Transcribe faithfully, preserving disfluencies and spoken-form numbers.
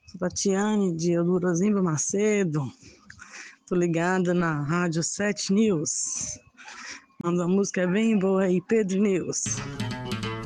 Sou Tatiane, de Eldorozimba Macedo. Tô ligada na Rádio sete News. Manda uma música bem boa aí, Pedro News.